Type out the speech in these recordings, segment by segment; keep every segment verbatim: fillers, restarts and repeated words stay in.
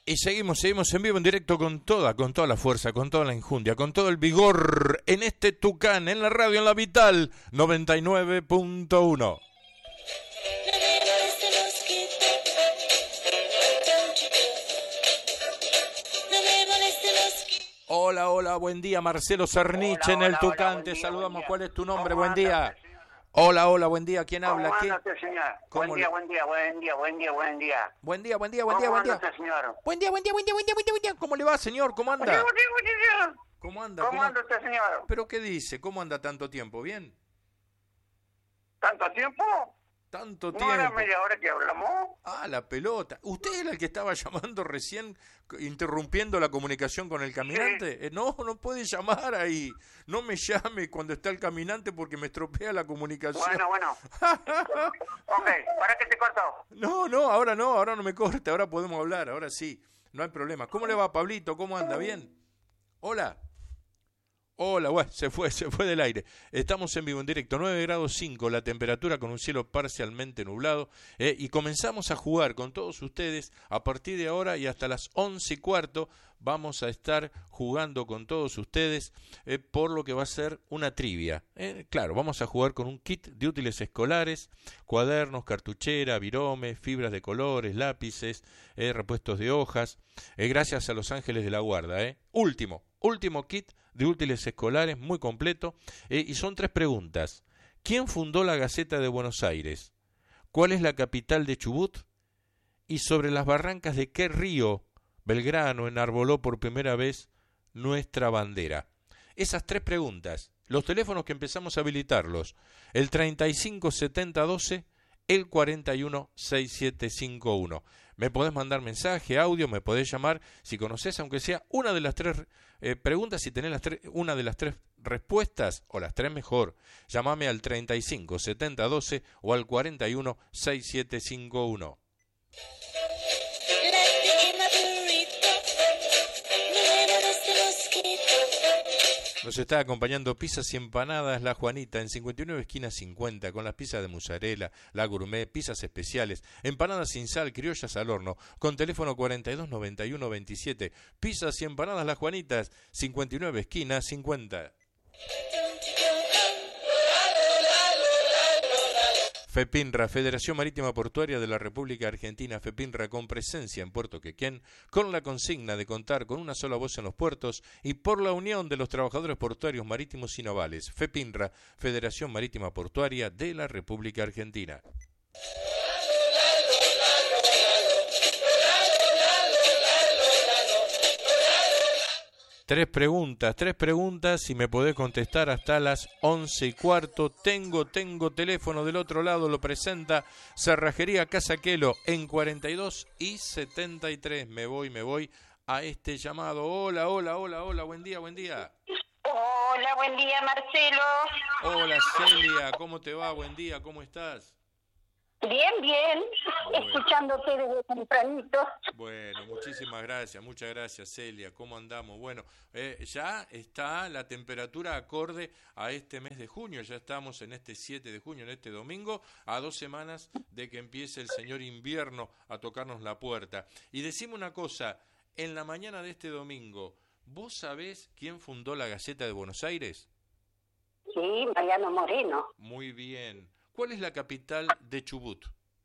Y seguimos, seguimos en vivo, en directo con toda, con toda la fuerza, con toda la injundia, con todo el vigor en este Tucán, en la radio, en la Vital noventa y nueve punto uno. Hola, hola, buen día, Marcelo Cerniche Hola, en el hola, Tucán, hola, te día, saludamos. ¿Cuál es tu nombre? ¿Cómo Buen día. anda, señor? Hola, hola, buen día. ¿Quién ¿Cómo habla? ¿Quién? anda usted, señor? ¿Cómo Buen día, le- buen día, buen día, buen día, buen día. Buen día, buen día, buen día, ¿Cómo buen anda día. usted, señor? Buen día, buen día, buen día, buen día, buen día, buen día. ¿Cómo le va, señor? ¿Cómo Buen día, anda? buen día, buen día. ¿Cómo anda? ¿Cómo anda usted, señor? ¿Pero qué dice? ¿Cómo anda tanto tiempo? ¿Bien? ¿Tanto tiempo? Tanto ¿No era tiempo. media hora que hablamos? Ah, la pelota. ¿Usted era el que estaba llamando recién, interrumpiendo la comunicación con el caminante? Eh, no, no puede llamar ahí. No me llame cuando está el caminante porque me estropea la comunicación. Bueno, bueno. Ok, ¿para qué te cortó? No, no, ahora no, ahora no me corte, ahora podemos hablar, ahora sí. No hay problema. ¿Cómo le va, Pablito? ¿Cómo anda? ¿Bien? Hola. Hola, bueno, se fue, se fue del aire. Estamos en vivo, en directo, nueve grados cinco, la temperatura con un cielo parcialmente nublado, eh, y comenzamos a jugar con todos ustedes. A partir de ahora y hasta las once y cuarto vamos a estar jugando con todos ustedes, eh, por lo que va a ser una trivia. Eh, claro, vamos a jugar con un kit de útiles escolares, cuadernos, cartuchera, virome, fibras de colores, lápices, eh, repuestos de hojas, eh, gracias a Los Ángeles de la Guarda. Eh. Último, último kit de útiles escolares, muy completo, eh, y son tres preguntas. ¿Quién fundó la Gaceta de Buenos Aires? ¿Cuál es la capital de Chubut? ¿Y sobre las barrancas de qué río Belgrano enarboló por primera vez nuestra bandera? Esas tres preguntas. Los teléfonos que empezamos a habilitarlos: el treinta y cinco setenta doce, el cuarenta y uno sesenta y siete cincuenta y uno. Me podés mandar mensaje, audio, me podés llamar si conocés, aunque sea una de las tres eh, preguntas, si tenés las tres, una de las tres respuestas, o las tres mejor. Llámame al treinta y cinco setenta doce o al cuarenta y uno sesenta y siete cincuenta y uno. Nos está acompañando Pizzas y Empanadas La Juanita en cincuenta y nueve esquina cincuenta, con las pizzas de mozzarella, la gourmet, pizzas especiales, empanadas sin sal, criollas al horno, con teléfono cuarenta y dos noventa y uno veintisiete. Pizzas y Empanadas La Juanitas, cincuenta y nueve esquina cincuenta. FEPINRA, Federación Marítima Portuaria de la República Argentina. FEPINRA, con presencia en Puerto Quequén, con la consigna de contar con una sola voz en los puertos y por la unión de los trabajadores portuarios marítimos y navales. FEPINRA, Federación Marítima Portuaria de la República Argentina. Tres preguntas, tres preguntas, y me podés contestar hasta las once y cuarto. Tengo, tengo teléfono del otro lado, lo presenta Cerrajería Casaquelo en cuarenta y dos y setenta y tres. Me voy, me voy a este llamado. Hola, hola, hola, hola, buen día, buen día. Hola, buen día, Marcelo. Hola, Celia, ¿cómo te va? Buen día, ¿cómo estás? Bien, bien, Bueno. escuchándote desde tempranito. Bueno, muchísimas gracias, muchas gracias, Celia. ¿Cómo andamos? Bueno, eh, ya está la temperatura acorde a este mes de junio. Ya estamos en este siete de junio, en este domingo, a dos semanas de que empiece el señor invierno a tocarnos la puerta. Y decime una cosa, en la mañana de este domingo, ¿vos sabés quién fundó la Gaceta de Buenos Aires? Sí, Mariano Moreno. Muy bien. ¿Cuál es la capital de Chubut?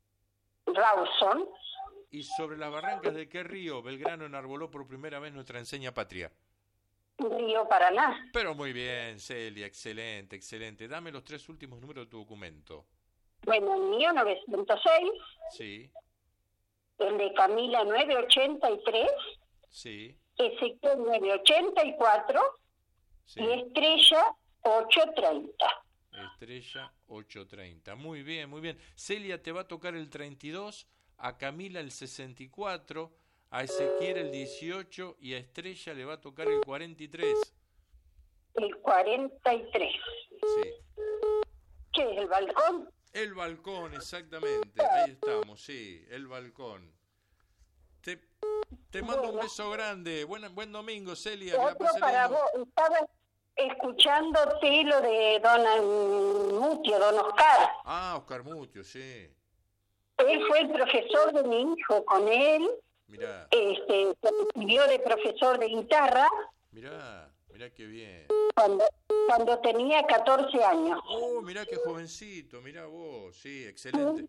Rawson. ¿Y sobre las barrancas de qué río Belgrano enarboló por primera vez nuestra enseña patria? Río Paraná. Pero muy bien, Celia, excelente, excelente. Dame los tres últimos números de tu documento. Bueno, el mío novecientos seis, Sí, el de Camila novecientos ochenta y tres, sí, Ezequiel novecientos ochenta y cuatro sí. y Estrella ochocientos treinta. Estrella ochocientos treinta. Muy bien, muy bien. Celia, te va a tocar el treinta y dos, a Camila el sesenta y cuatro, a Ezequiel el dieciocho y a Estrella le va a tocar el cuarenta y tres. El cuarenta y tres. Sí. ¿Qué es el balcón? El balcón, exactamente. Ahí estamos, sí, el balcón. Te, te mando un beso grande. Buen, buen domingo, Celia. Que la Otro pases para lindo. vos. Estaba escuchándote lo de don Mutio, don Oscar. Ah, Oscar Mutio, sí. Él fue el profesor de mi hijo. Con él Mirá, este, se recibió de profesor de guitarra mirá, mirá qué bien. cuando, cuando tenía catorce años. Oh, mirá qué jovencito, mirá vos, sí, excelente.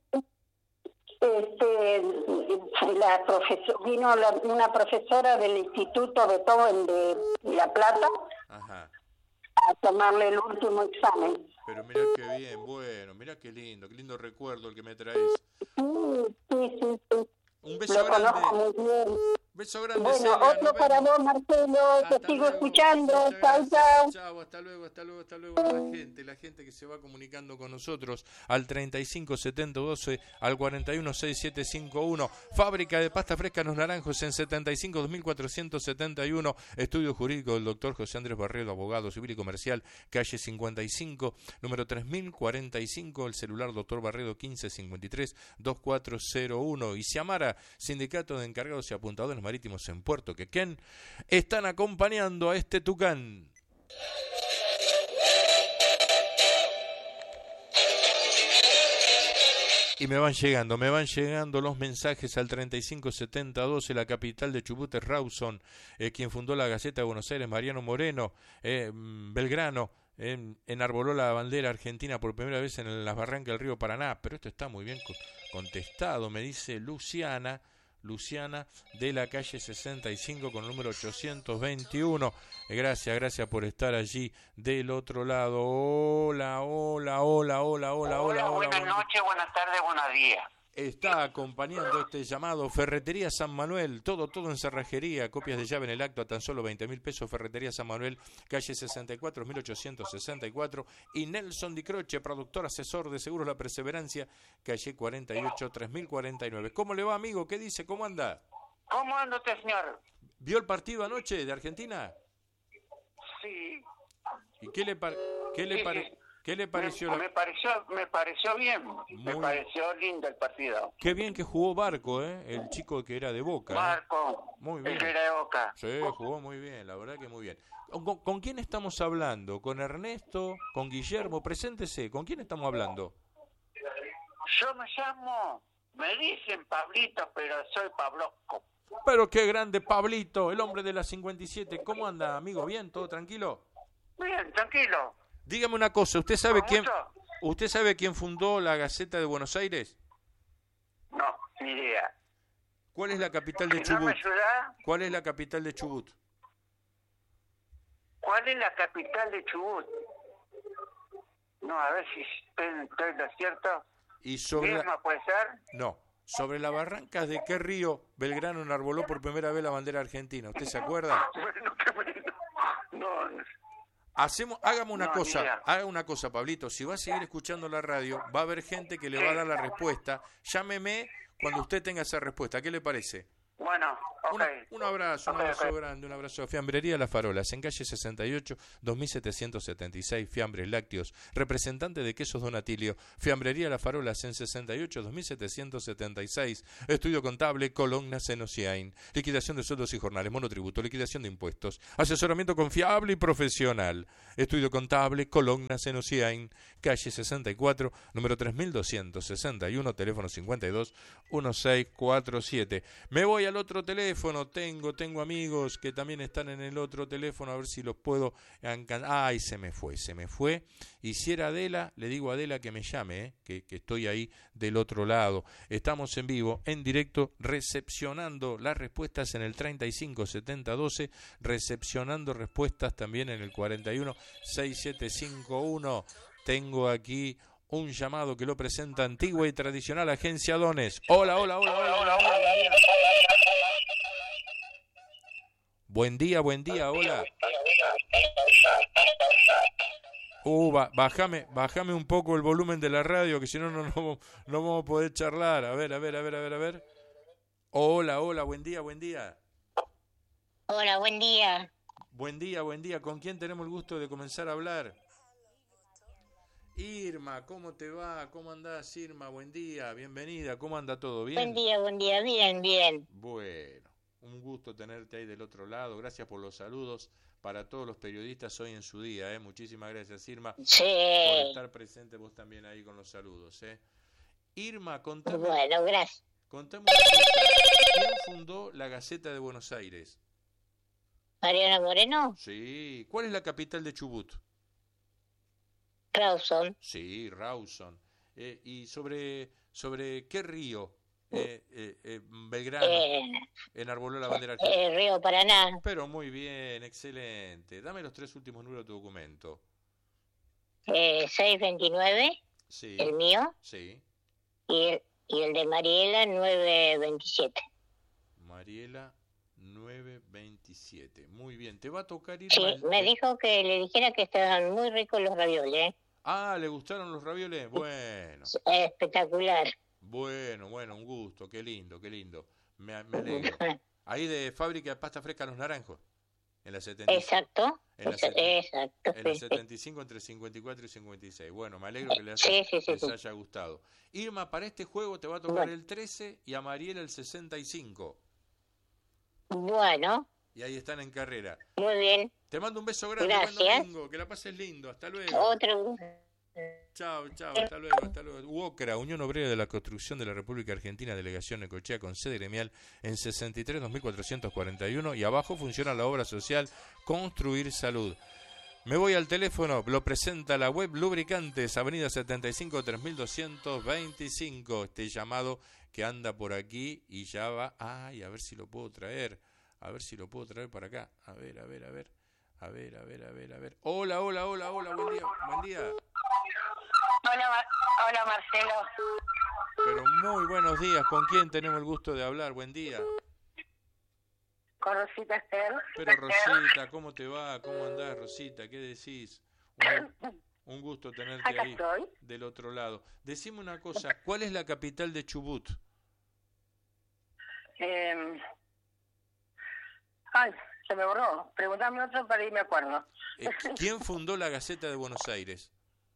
Este, la profesor, vino la, una profesora del Instituto Beethoven de La Plata Ajá. a tomarle el último examen. Pero mirá qué bien, bueno, mirá qué lindo, qué lindo recuerdo el que me traes. Sí, sí, sí, sí. Un beso Lo grande. conozco muy bien. Beso grande, Bueno, Celia, otro nos para vemos. vos, Marcelo, Hasta te sigo luego. escuchando. Muchas Chau, gracias. chau. Chau, hasta luego, hasta luego, hasta luego. La gente, la gente que se va comunicando con nosotros al treinta y cinco setenta doce, al cuarenta y uno sesenta y siete cincuenta y uno. Fábrica de pasta fresca Los Naranjos en setenta y cinco dos mil cuatrocientos setenta y uno. Estudio jurídico del doctor José Andrés Barredo, abogado civil y comercial, calle cincuenta y cinco, número tres mil cuarenta y cinco. El celular doctor Barredo quince cincuenta y tres veinticuatro cero uno. Y Ciamara, Sindicato de Encargados y Apuntadores Marítimos en Puerto Quequén, están acompañando a este tucán. Y me van llegando, me van llegando los mensajes al treinta y cinco setenta doce, la capital de Chubut es Rawson, eh, quien fundó la Gaceta de Buenos Aires, Mariano Moreno, eh, Belgrano, eh, enarboló la bandera argentina por primera vez en las barrancas del río Paraná, pero esto está muy bien contestado, me dice Luciana, Luciana de la calle sesenta y cinco con el número ochocientos veintiuno. Eh, gracias, gracias por estar allí del otro lado. Hola, hola, hola, hola, hola, hola. Hola, hola buenas hola. noches, buenas tardes, buenos días. Está acompañando este llamado Ferretería San Manuel, todo, todo en cerrajería, copias de llave en el acto a tan solo veinte mil pesos, Ferretería San Manuel, calle sesenta y cuatro, mil ochocientos sesenta y cuatro, y Nelson Di Croce, productor asesor de Seguros La Perseverancia, calle cuarenta y ocho, tres mil cuarenta y nueve. ¿Cómo le va, amigo? ¿Qué dice? ¿Cómo anda? ¿Cómo anda usted, señor? ¿Vio el partido anoche de Argentina? Sí. ¿Y qué le, par- qué le, Sí, pare- sí. qué le pareció? Me, La- me pareció, me pareció bien, me Muy- pareció lindo el partido. Qué bien que jugó Barco, ¿eh? El chico que era de Boca. ¿eh? Marco, Muy el bien. que era de Boca. Sí, jugó muy bien, la verdad que muy bien. ¿Con, con quién estamos hablando? ¿Con Ernesto? ¿Con Guillermo? Preséntese, ¿con quién estamos hablando? Yo me llamo, me dicen Pablito, pero soy Pablosco. Pero qué grande Pablito, el hombre de la cincuenta y siete. ¿Cómo anda, amigo? ¿Bien? ¿Todo tranquilo? Bien, tranquilo. Dígame una cosa, ¿usted sabe ¿Con quién mucho? usted sabe quién fundó la Gaceta de Buenos Aires? No, ni idea. ¿Cuál es la capital de Si no me Chubut? ayuda, ¿Cuál es la capital de Chubut? ¿cuál es la capital de Chubut? No, a ver si estoy, estoy lo cierto. Y sobre la... ¿Misma puede ser? No, sobre las barrancas de qué río Belgrano enarboló por primera vez la bandera argentina. ¿Usted se acuerda? Bueno, qué bueno. No, no. Hacemos, hágame una No, ni cosa, idea. haga una cosa, Pablito. Si va a seguir escuchando la radio, va a haber gente que le va a dar la respuesta. Llámeme cuando usted tenga esa respuesta. ¿Qué le parece? Bueno, ok. Una- un abrazo, un Ok, abrazo ok. grande, un abrazo. Fiambrería Las Farolas, en calle sesenta y ocho, dos mil setecientos setenta y seis, Fiambres Lácteos. Representante de Quesos Donatilio, Fiambrería Las Farolas, en sesenta y ocho, dos mil setecientos setenta y seis. Estudio contable, Colonna Senociain. Liquidación de sueldos y jornales, monotributo, liquidación de impuestos. Asesoramiento confiable y profesional. Estudio contable, Colonna Senociain. Calle sesenta y cuatro, número tres mil doscientos sesenta y uno, teléfono cincuenta y dos, dieciséis cuarenta y siete. Me voy al otro teléfono, tengo, tengo amigos que también están en el otro teléfono, a ver si los puedo encan- Ay, se me fue, se me fue. Y si era Adela, le digo a Adela que me llame, ¿eh? que, que estoy ahí del otro lado. Estamos en vivo, en directo, recepcionando las respuestas en el treinta y cinco setenta doce, recepcionando respuestas también en el cuarenta y uno sesenta y siete cincuenta y uno. Tengo aquí un llamado que lo presenta antigua y tradicional Agencia Dones. Hola, hola, hola, hola, hola, hola. Buen día, buen día, hola. Uh, ba- bájame, bájame un poco el volumen de la radio, que si no, no, no, no vamos a poder charlar. A ver, a ver, a ver, a ver, a ver. Hola, hola, buen día, buen día. Hola, buen día. Buen día, buen día. ¿Con quién tenemos el gusto de comenzar a hablar? Irma, ¿cómo te va? ¿Cómo andás, Irma? Buen día, bienvenida. ¿Cómo anda todo? ¿Bien? Buen día, buen día. Bien, bien. Bueno, un gusto tenerte ahí del otro lado. Gracias por los saludos para todos los periodistas hoy en su día. ¿eh? Muchísimas gracias, Irma, por Sí. estar presente vos también ahí con los saludos. ¿eh? Irma, contame, Bueno, gracias. contame una cosa. ¿Quién fundó la Gaceta de Buenos Aires? Mariano Moreno, Sí. ¿Cuál es la capital de Chubut? Rawson, Sí, Rawson. Eh, ¿Y sobre, sobre qué río eh, eh, eh, Belgrano eh, enarboló la bandera argentina? eh, Río Paraná, Pero muy bien, excelente. Dame los tres últimos números de tu documento. eh, seiscientos veintinueve, Sí, el mío, sí. y el, y el de Mariela, novecientos veintisiete. Mariela nueve veintisiete. Muy bien, te va a tocar ir Sí, mal- me eh, dijo que le dijera que estaban muy ricos los ravioles, ¿eh? Ah, ¿le gustaron los ravioles? Bueno, Espectacular. bueno, bueno, un gusto, qué lindo, qué lindo. Me, me alegro. Ahí de fábrica de pasta fresca Los Naranjos, en la setenta y cinco. Exacto, En la exa- setenta exacto. En la sí, sí. setenta y cinco entre cincuenta y cuatro y cincuenta y seis. Bueno, me alegro que les, Sí, sí, sí, les sí. haya gustado. Irma, para este juego te va a tocar Bueno. el trece y a Mariela el sesenta y cinco. Bueno, Y ahí están en carrera. muy bien. Te mando un beso grande, buen Gracias. domingo, que la pases lindo, hasta luego. Otro. Chao, chao, hasta luego, hasta luego. UOCRA, Unión Obrera de la Construcción de la República Argentina, Delegación Necochea, con sede gremial en sesenta y tres dos mil cuatrocientos cuarenta y uno, y abajo funciona la obra social Construir Salud. Me voy al teléfono, lo presenta la web Lubricantes, Avenida setenta y cinco tres mil doscientos veinticinco. Este llamado que anda por aquí y ya va. Ay, a ver si lo puedo traer, a ver si lo puedo traer para acá. A ver, a ver, a ver, a ver, a ver, a ver, a ver. Hola, hola, hola, hola, buen día, buen día. Hola, Mar- hola Marcelo. Pero muy buenos días, ¿con quién tenemos el gusto de hablar? Buen día. Con Rosita Esther. Pero Rosita, ¿cómo te va? ¿Cómo andás, Rosita? ¿Qué decís? Un, un gusto tenerte Acá ahí estoy. del otro lado. Decime una cosa, ¿cuál es la capital de Chubut? Eh, ay, se me borró. Preguntame otro para ir me acuerdo. Eh, ¿Quién fundó la Gaceta de Buenos Aires?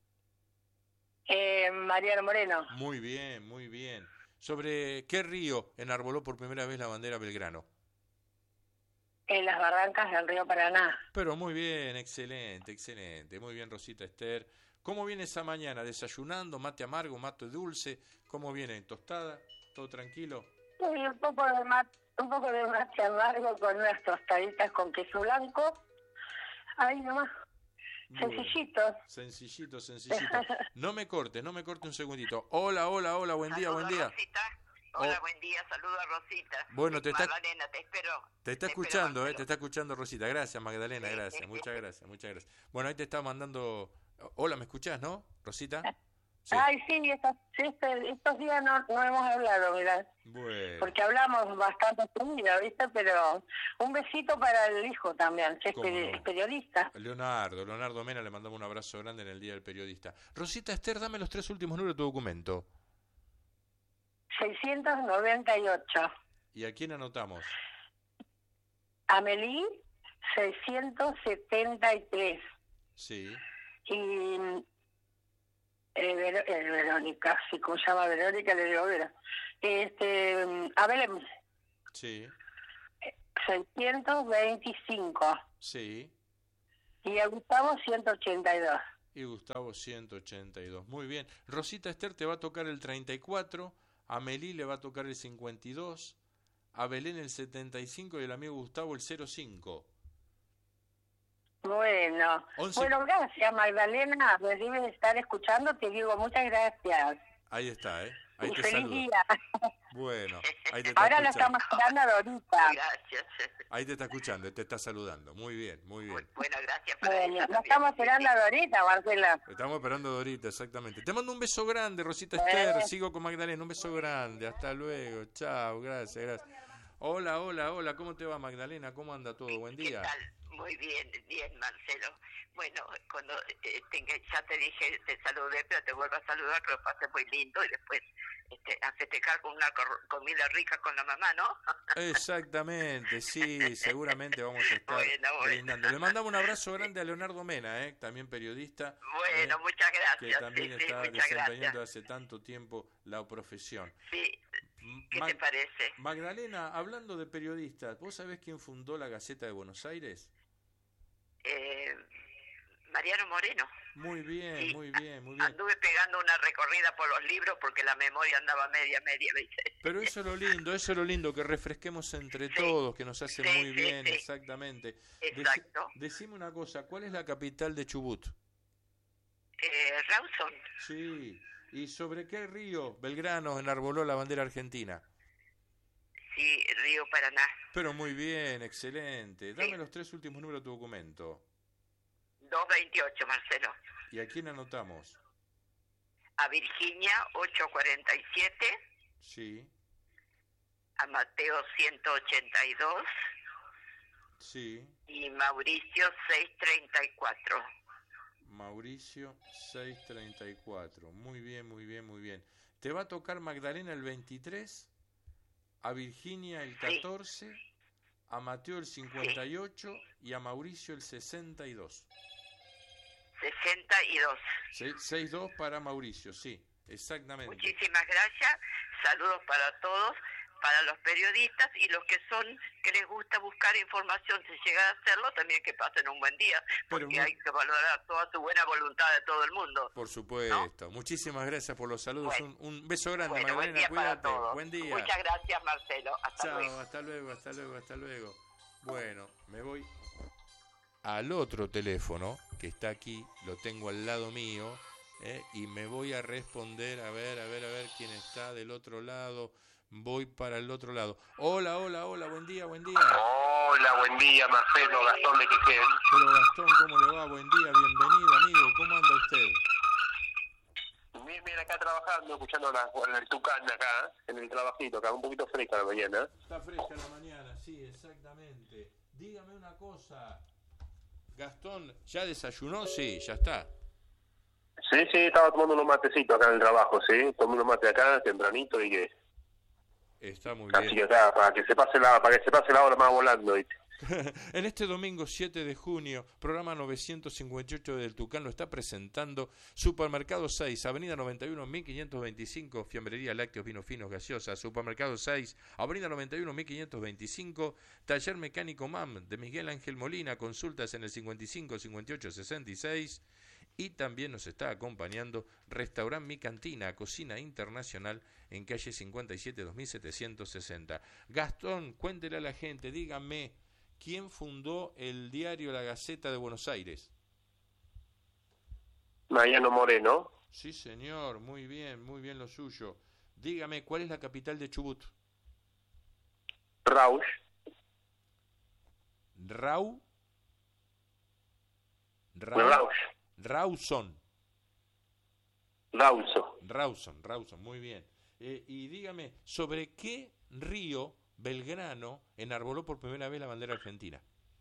Eh, Mariano Moreno. Muy bien, muy bien. ¿Sobre qué río enarboló por primera vez la bandera Belgrano? En las barrancas del río Paraná. Pero muy bien, excelente, excelente. Muy bien, Rosita Esther. ¿Cómo viene esa mañana? ¿Desayunando? ¿Mate amargo? ¿Mate dulce? ¿Cómo viene? ¿Tostada? ¿Todo tranquilo? Sí, un poco de mate, un poco de mate amargo con unas tostaditas con queso blanco. Ahí nomás. Bueno, Sencillito. sencillito, sencillito. No me cortes, no me corte un segundito. Hola, hola, hola, buen día, buen día. Rosita. Hola, Oh. buen día, saludo a Rosita. Bueno, te está- Magdalena, te espero. Te está Te espero, escuchando, eh, Marcelo. te está escuchando Rosita. Gracias, Magdalena, Sí, gracias. sí, Muchas sí. gracias, muchas gracias. Bueno, ahí te está mandando... Hola, ¿me escuchás, no, Rosita? Sí. Ay, sí, estos, sí, este- estos días no, no hemos hablado, mirá. Bueno, Porque hablamos bastante seguido, ¿viste? Pero un besito para el hijo también, que es, ¿Cómo peri- no? es periodista. Leonardo, Leonardo Mena, le mandamos un abrazo grande en el Día del Periodista. Rosita Esther, dame los tres últimos números de tu documento. seiscientos noventa y ocho. ¿Y a quién anotamos? Amelie, seiscientos setenta y tres. Sí, Y eh, Ver- eh, Verónica, si como se llama Verónica, le digo Vera. Este, a Belén, sí, seiscientos veinticinco. sí. Y a Gustavo, ciento ochenta y dos. Y Gustavo ciento ochenta y dos. Muy bien. Rosita Esther te va a tocar el treinta y cuatro, a Melí le va a tocar el cincuenta y dos, a Belén el setenta y cinco y el amigo Gustavo el cero cinco. Bueno, Once. bueno, gracias Magdalena, me debes estar escuchando, te digo muchas gracias. Ahí está, ¿eh? Ahí Y te feliz saluda. día. Bueno, ahí te está Ahora la escuchando. estamos esperando a Dorita. Gracias. Ahí te está escuchando, te está saludando. Muy bien, muy bien. Bueno, gracias para Bueno, ella la también. estamos esperando a Dorita, Marcela. Estamos esperando a Dorita, exactamente. Te mando un beso grande, Rosita Eh. Esther. Sigo con Magdalena, un beso grande. Hasta luego. Chao, gracias, gracias. Hola, hola, hola. ¿Cómo te va, Magdalena? ¿Cómo anda todo? Buen ¿Qué día. tal? Muy bien, bien, Marcelo. Bueno, cuando eh, tenga, ya te dije, te saludé, pero te vuelvo a saludar, que lo pasé muy lindo y después este, a festejar con una cor- comida rica con la mamá, ¿no? Exactamente, sí, seguramente vamos a estar Bueno, bueno. brindando. Le mandamos un abrazo grande a Leonardo Mena, ¿eh? También periodista. Bueno, ¿eh? muchas Que gracias. también sí, sí, está muchas desempeñando gracias. hace tanto tiempo la profesión. Sí, ¿qué Mag- te parece? Magdalena, hablando de periodistas, ¿vos sabés quién fundó la Gaceta de Buenos Aires? Eh, Mariano Moreno. Muy bien, Sí, muy bien, muy bien. Anduve pegando una recorrida por los libros porque la memoria andaba media, media, ¿viste? Pero eso es lo lindo, eso es lo lindo, que refresquemos entre Sí. todos, que nos hace Sí, muy sí, bien, sí. exactamente. Deci- Exacto. decime una cosa, ¿cuál es la capital de Chubut? Eh, Rawson. Sí, ¿y sobre qué río Belgrano enarboló la bandera argentina? Sí, Río Paraná. Pero muy bien, excelente. Dame Sí. los tres últimos números de tu documento. doscientos veintiocho, Marcelo. ¿Y a quién anotamos? A Virginia, ochocientos cuarenta y siete. Sí, A Mateo, ciento ochenta y dos. sí. Y Mauricio, seiscientos treinta y cuatro. Mauricio seiscientos treinta y cuatro. Muy bien, muy bien, muy bien. Te va a tocar Magdalena el veintitrés, a Virginia el catorce, a Mateo el cincuenta y ocho y a Mauricio el sesenta y dos. sesenta y dos. sesenta y dos para Mauricio, sí, exactamente. Muchísimas gracias. Saludos para todos, para los periodistas y los que son, que les gusta buscar información, si llega a hacerlo, también que pasen un buen día, Pero porque muy- hay que valorar toda su buena voluntad de todo el mundo. Por supuesto. Muchísimas gracias por los saludos. Bueno. un, un beso grande, Bueno, buen Magdalena, día para cuídate. todos. Buen día. Muchas gracias, Marcelo. Hasta Chao, luego. hasta luego, hasta luego, hasta luego. Bueno, me voy al otro teléfono que está aquí, lo tengo al lado mío, ¿eh? Y me voy a responder, a ver, a ver, a ver quién está del otro lado. Voy para el otro lado. Hola, hola, hola, buen día, buen día. Hola, buen día, Marcelo, Gastón de Quequén. Pero Gastón, ¿cómo le va? Buen día, bienvenido, amigo. ¿Cómo anda usted? Bien, bien, acá trabajando, escuchando la, el Tucán acá, en el trabajito, acá, un poquito fresca la mañana. Está fresca la mañana, sí, exactamente. Dígame una cosa. Gastón, ¿ya desayunó? Sí, ya está. Sí, sí, estaba tomando unos matecitos acá en el trabajo, sí, tomé unos mates acá tempranito y que, Está muy así bien. que acá, para que se pase la, para que se pase la hora más volando, ¿viste? En este domingo siete de junio, programa novecientos cincuenta y ocho del Tucán lo está presentando Supermercado seis, Avenida noventa y uno, mil quinientos veinticinco, Fiambrería Lácteos, Vinos Finos, Gaseosa. Supermercado seis, Avenida noventa y uno, mil quinientos veinticinco, Taller Mecánico M A M de Miguel Ángel Molina, consultas en el cincuenta y cinco, cincuenta y ocho, sesenta y seis. Y también nos está acompañando Restaurant Mi Cantina, cocina internacional en calle cincuenta y siete, dos mil setecientos sesenta. Gastón, cuéntele a la gente, dígame, ¿quién fundó el diario La Gaceta de Buenos Aires? Mariano Moreno, Sí, señor, muy bien, muy bien lo suyo. Dígame, ¿cuál es la capital de Chubut? Rausch, Rau. Rau. Rausch, Rawson. Rauso. Rawson, Rawson, muy bien. Eh, y dígame, ¿sobre qué río Belgrano enarboló por primera vez la bandera argentina?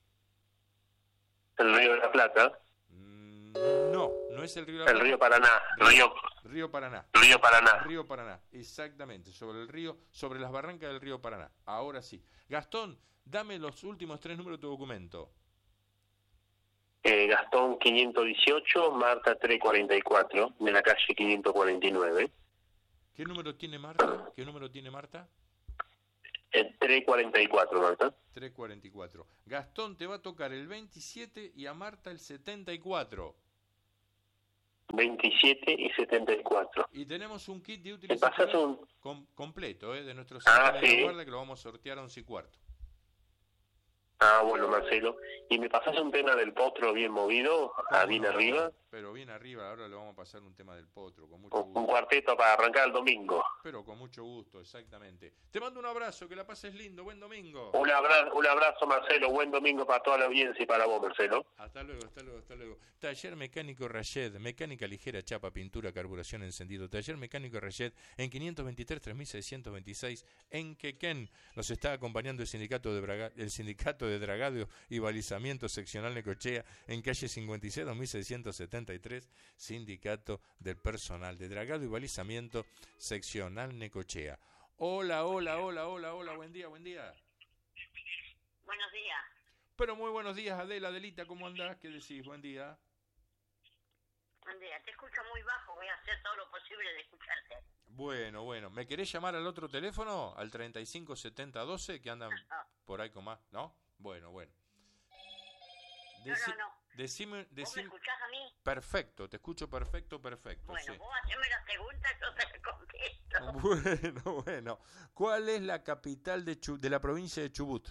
El Río de la Plata, Mm, no, no es el río de la el Plata. Río Paraná, Río, Río Paraná. Río Paraná. Río Paraná, exactamente, sobre el río, sobre las barrancas del río Paraná. Ahora sí. Gastón, dame los últimos tres números de tu documento. Eh, Gastón quinientos dieciocho, Marta trescientos cuarenta y cuatro, de la calle quinientos cuarenta y nueve. ¿Qué número tiene Marta? ¿Qué número tiene Marta? El trescientos cuarenta y cuatro, Marta. trescientos cuarenta y cuatro. Gastón te va a tocar el veintisiete y a Marta el setenta y cuatro. veintisiete y setenta y cuatro. Y tenemos un kit de ¿Me utilización pasas un...? com- completo, ¿eh? De nuestro Ah, centro de sí. la guardia que lo vamos a sortear a once y cuarto. Ah, bueno, Marcelo. ¿Y me pasas un tema del potro bien movido, a ¿Cómo bien no? arriba? Pero bien arriba, ahora le vamos a pasar un tema del potro, con mucho Un, un gusto. cuarteto para arrancar el domingo. Pero con mucho gusto, exactamente. Te mando un abrazo, que la pases lindo, buen domingo. Un abrazo, un abrazo, Marcelo. Buen domingo para toda la audiencia y para vos, Marcelo. Hasta luego, hasta luego, hasta luego. Taller Mecánico Rayed, mecánica ligera, chapa, pintura, carburación, encendido. Taller Mecánico Rayed en quinientos veintitrés, tres mil seiscientos veintiséis en Quequén. Nos está acompañando el sindicato de Braga, el sindicato de Dragado y Balizamiento Seccional Necochea en calle cincuenta y seis, dos mil seiscientos setenta y tres, Sindicato del Personal de Dragado y Balizamiento Seccional Necochea. Hola, hola, hola, hola, hola, buen día, buen día. Buenos días. Pero muy buenos días, Adela, Adelita, ¿cómo andás? ¿Qué decís? Buen día. Buen día. Te escucho muy bajo. Voy a hacer todo lo posible de escucharte. Bueno, bueno. ¿Me querés llamar al otro teléfono? Al treinta y cinco setenta doce, que andan por ahí con más, ¿no? Bueno, bueno. No, Deci- no, no. Decime, ¿Vos decime... me escuchás a mí? Perfecto, te escucho perfecto, perfecto. Bueno, Sí. vos haceme la pregunta, yo te la contesto. Bueno, bueno. ¿Cuál es la capital de, Chu- de la provincia de Chubut?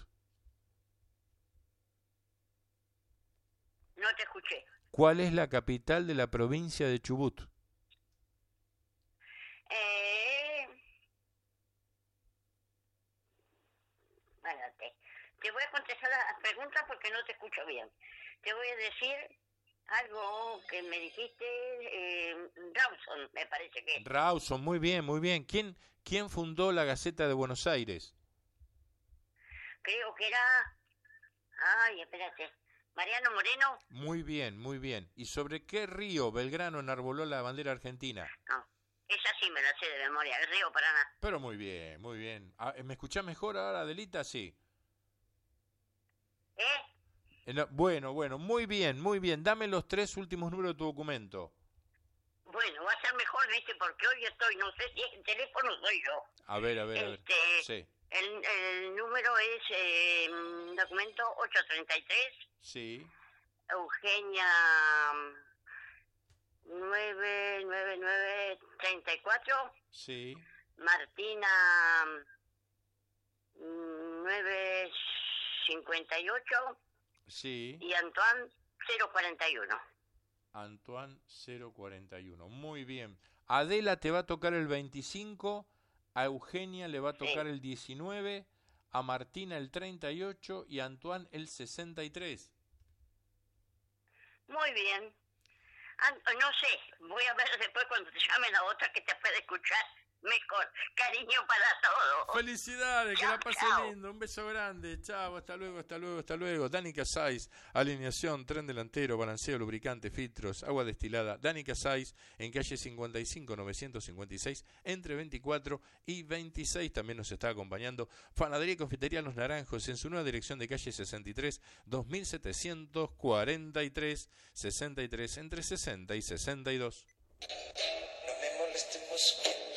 No te escuché. ¿Cuál es la capital de la provincia de Chubut? Eh... Bueno, te, te voy a contestar la pregunta porque no te escucho bien. Te voy a decir algo que me dijiste, eh, Rawson, me parece que. Rawson, muy bien, muy bien. ¿Quién, quién fundó la Gaceta de Buenos Aires? Creo que era... Ay, espérate. Mariano Moreno. Muy bien, muy bien. ¿Y sobre qué río Belgrano enarboló la bandera argentina? No, esa sí me la sé de memoria, el río Paraná. Pero muy bien, muy bien. Ah, ¿me escuchás mejor ahora, Adelita? Sí. ¿Eh? Eh, no, bueno, bueno, muy bien, muy bien. Dame los tres últimos números de tu documento. Bueno, va a ser mejor, ¿viste? Porque hoy estoy, no sé si es el teléfono soy yo. A ver, a ver, a ver. Este, Sí, el, el número es eh, documento ochocientos treinta y tres, sí, Eugenia nueve nueve nueve treinta y cuatro, sí, Martina nueve cincuenta y ocho sí. y Antoine cero cuarenta y uno. Antoine cero cuarenta y uno. Muy bien. Adela te va a tocar el veinticinco, a Eugenia le va a tocar Sí. el diecinueve, a Martina el treinta y ocho y a Antoine el sesenta y tres. Muy bien. Ah, no sé, voy a ver después cuando te llame la otra que te puede escuchar mejor. Cariño para todos. Felicidades, que Chao, la pase chao. lindo. Un beso grande. Chao, hasta luego, hasta luego, hasta luego. Dani Casais, alineación, tren delantero, balanceo, lubricante, filtros, agua destilada. Dani Casais, en calle cincuenta y cinco, novecientos cincuenta y seis, entre veinticuatro y veintiséis. También nos está acompañando Panadería y Confitería Los Naranjos, en su nueva dirección de calle sesenta y tres, dos mil setecientos cuarenta y tres, sesenta y tres, entre sesenta y sesenta y dos. No me moleste mosquito.